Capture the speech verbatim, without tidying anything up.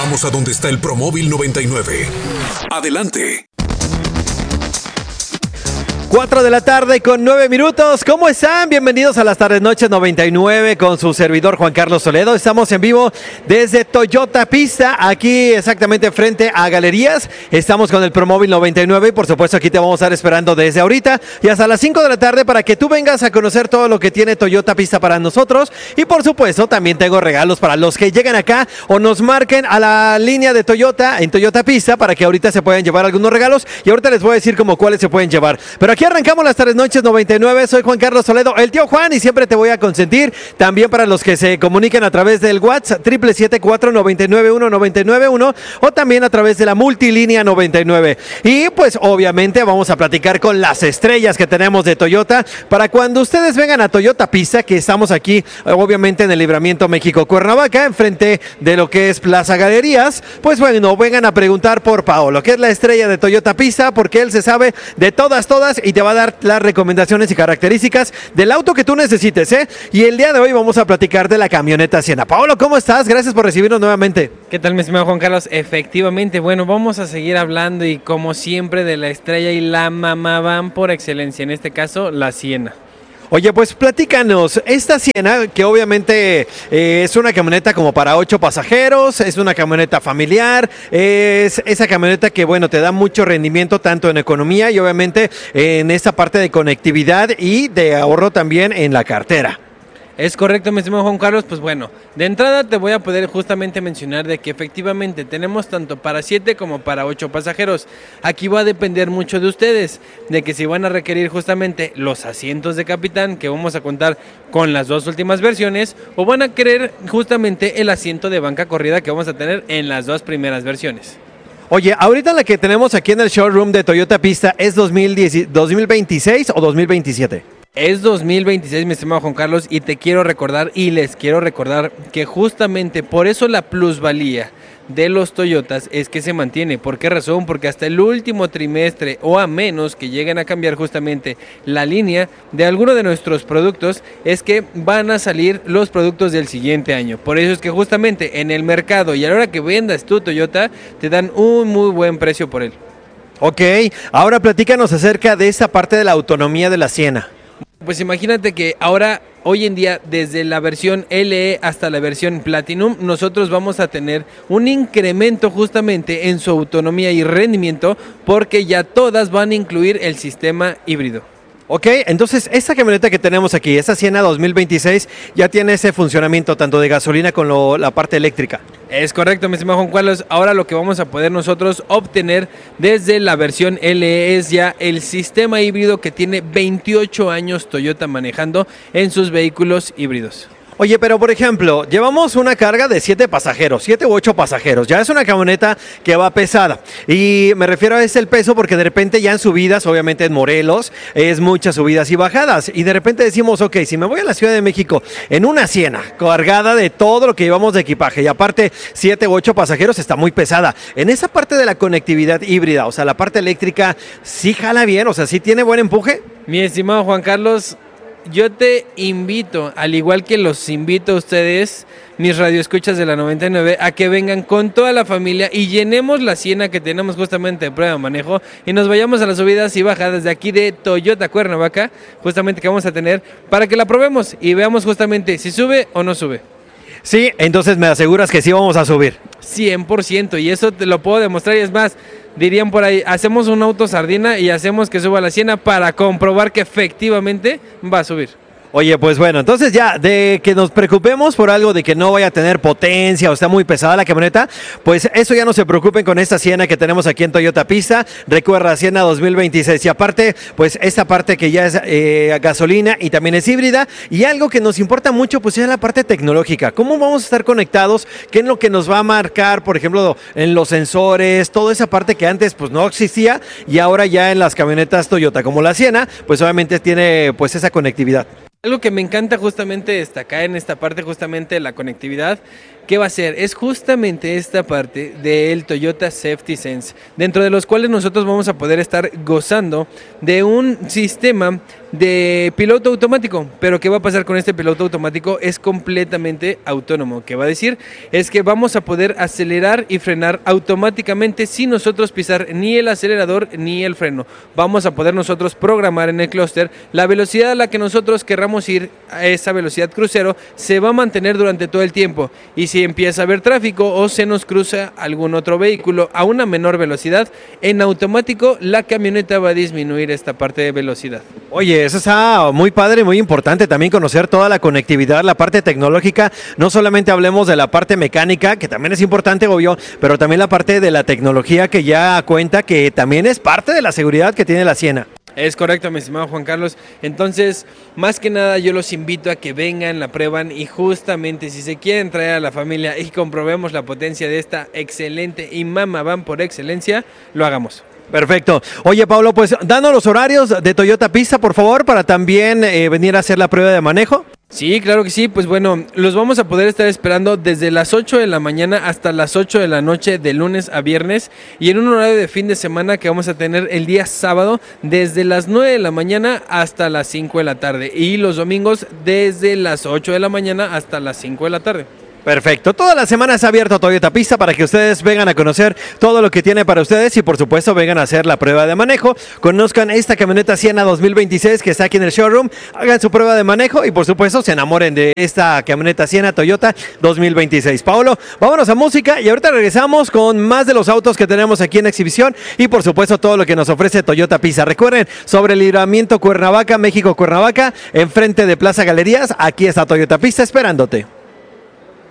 Vamos a donde está el Promóvil noventa y nueve. Adelante. cuatro de la tarde con nueve minutos. ¿Cómo están? Bienvenidos a las tardes noches noventa y nueve con su servidor Juan Carlos Toledo. Estamos en vivo desde Toyota Pista, aquí exactamente frente a Galerías. Estamos con el Promóvil noventa y nueve y por supuesto aquí te vamos a estar esperando desde ahorita y hasta las cinco de la tarde para que tú vengas a conocer todo lo que tiene Toyota Pista para nosotros. Y por supuesto también tengo regalos para los que lleguen acá o nos marquen a la línea de Toyota en Toyota Pista para que ahorita se puedan llevar algunos regalos y ahorita les voy a decir como cuáles se pueden llevar. Pero aquí arrancamos las tardes noches noventa y nueve, soy Juan Carlos Toledo, el tío Juan, y siempre te voy a consentir. También para los que se comuniquen a través del WhatsApp siete siete cuatro, nueve nueve uno, nueve nueve uno o también a través de la multilínea noventa y nueve. Y pues obviamente vamos a platicar con las estrellas que tenemos de Toyota para cuando ustedes vengan a Toyota Pista, que estamos aquí obviamente en el Libramiento México-Cuernavaca, enfrente de lo que es Plaza Galerías. Pues bueno, vengan a preguntar por Paolo, que es la estrella de Toyota Pista, porque él se sabe de todas, todas y te va a dar las recomendaciones y características del auto que tú necesites, ¿eh? Y el día de hoy vamos a platicar de la camioneta Siena. Paolo, ¿cómo estás? Gracias por recibirnos nuevamente. ¿Qué tal, mi estimado Juan Carlos? Efectivamente, bueno, vamos a seguir hablando y como siempre de la estrella y la mamá van por excelencia, en este caso, la Siena. Oye, pues platícanos, esta Siena, que obviamente eh, es una camioneta como para ocho pasajeros, es una camioneta familiar, es esa camioneta que, bueno, te da mucho rendimiento tanto en economía y obviamente en esta parte de conectividad y de ahorro también en la cartera. Es correcto, mi estimado Juan Carlos. Pues bueno, de entrada te voy a poder justamente mencionar de que efectivamente tenemos tanto para siete como para ocho pasajeros. Aquí va a depender mucho de ustedes, de que si van a requerir justamente los asientos de capitán, que vamos a contar con las dos últimas versiones, o van a querer justamente el asiento de banca corrida que vamos a tener en las dos primeras versiones. Oye, ahorita la que tenemos aquí en el showroom de Toyota Pista es dos mil diez, dos mil veintiséis o dos mil veintisiete. Es dos mil veintiséis, mi estimado Juan Carlos, y te quiero recordar y les quiero recordar que justamente por eso la plusvalía de los Toyotas es que se mantiene. ¿Por qué razón? Porque hasta el último trimestre o a menos que lleguen a cambiar justamente la línea de alguno de nuestros productos, es que van a salir los productos del siguiente año. Por eso es que justamente en el mercado y a la hora que vendas tu Toyota te dan un muy buen precio por él. Ok, ahora platícanos acerca de esa parte de la autonomía de la Siena. Pues imagínate que ahora, hoy en día, desde la versión L E hasta la versión Platinum, nosotros vamos a tener un incremento justamente en su autonomía y rendimiento porque ya todas van a incluir el sistema híbrido. Ok, entonces esta camioneta que tenemos aquí, esta Siena dos mil veintiséis, ya tiene ese funcionamiento tanto de gasolina como la parte eléctrica. Es correcto, mi estimado Juan Carlos. Ahora lo que vamos a poder nosotros obtener desde la versión L E es ya el sistema híbrido que tiene veintiocho años Toyota manejando en sus vehículos híbridos. Oye, pero por ejemplo, llevamos una carga de siete pasajeros, siete u ocho pasajeros. Ya es una camioneta que va pesada. Y me refiero a ese el peso porque de repente ya en subidas, obviamente en Morelos, es muchas subidas y bajadas. Y de repente decimos, ok, si me voy a la Ciudad de México en una Siena cargada de todo lo que llevamos de equipaje y aparte siete u ocho pasajeros, está muy pesada. En esa parte de la conectividad híbrida, o sea, la parte eléctrica, ¿sí jala bien? O sea, ¿sí tiene buen empuje? Mi estimado Juan Carlos, yo te invito, al igual que los invito a ustedes, mis radioescuchas de la noventa y nueve, a que vengan con toda la familia y llenemos la Siena que tenemos justamente de prueba de manejo y nos vayamos a las subidas y bajadas de aquí de Toyota Cuernavaca, justamente que vamos a tener, para que la probemos y veamos justamente si sube o no sube. Sí, entonces me aseguras que sí vamos a subir. cien por ciento, y eso te lo puedo demostrar, y es más, dirían por ahí, hacemos un auto sardina y hacemos que suba la Siena para comprobar que efectivamente va a subir. Oye, pues bueno, entonces ya, de que nos preocupemos por algo de que no vaya a tener potencia o está muy pesada la camioneta, pues eso ya no se preocupen con esta Siena que tenemos aquí en Toyota Pista. Recuerda, Siena dos mil veintiséis. Y aparte, pues esta parte que ya es eh, gasolina y también es híbrida. Y algo que nos importa mucho, pues es la parte tecnológica. ¿Cómo vamos a estar conectados? ¿Qué es lo que nos va a marcar, por ejemplo, en los sensores? Toda esa parte que antes pues no existía y ahora ya en las camionetas Toyota como la Siena, pues obviamente tiene pues esa conectividad. Algo que me encanta justamente destacar en esta parte, justamente de la conectividad, ¿qué va a ser? Es justamente esta parte del Toyota Safety Sense, dentro de los cuales nosotros vamos a poder estar gozando de un sistema de piloto automático. Pero ¿qué va a pasar con este piloto automático? Es completamente autónomo. ¿Qué va a decir? Es que vamos a poder acelerar y frenar automáticamente sin nosotros pisar ni el acelerador ni el freno. Vamos a poder nosotros programar en el clúster la velocidad a la que nosotros querramos ir. A esa velocidad crucero se va a mantener durante todo el tiempo, y si empieza a haber tráfico o se nos cruza algún otro vehículo a una menor velocidad, en automático la camioneta va a disminuir esta parte de velocidad. Oye, eso está muy padre, muy importante también conocer toda la conectividad, la parte tecnológica. No solamente hablemos de la parte mecánica, que también es importante, obvio, pero también la parte de la tecnología que ya cuenta, que también es parte de la seguridad que tiene la Siena. Es correcto, mi estimado Juan Carlos. Entonces, más que nada, yo los invito a que vengan, la prueban, y justamente si se quieren traer a la familia y comprobemos la potencia de esta excelente y mama van por excelencia, lo hagamos. Perfecto. Oye, Pablo, pues danos los horarios de Toyota Pista, por favor, para también eh, venir a hacer la prueba de manejo. Sí, claro que sí. Pues bueno, los vamos a poder estar esperando desde las ocho de la mañana hasta las ocho de la noche, de lunes a viernes, y en un horario de fin de semana que vamos a tener el día sábado desde las nueve de la mañana hasta las cinco de la tarde, y los domingos desde las ocho de la mañana hasta las cinco de la tarde. Perfecto, toda la semana está abierto Toyota Pista para que ustedes vengan a conocer todo lo que tiene para ustedes y por supuesto vengan a hacer la prueba de manejo, conozcan esta camioneta Siena dos mil veintiséis que está aquí en el showroom, hagan su prueba de manejo y por supuesto se enamoren de esta camioneta Siena Toyota dos mil veintiséis. Paulo, vámonos a música y ahorita regresamos con más de los autos que tenemos aquí en exhibición y por supuesto todo lo que nos ofrece Toyota Pista. Recuerden, sobre el libramiento Cuernavaca, México Cuernavaca, enfrente de Plaza Galerías, aquí está Toyota Pista esperándote.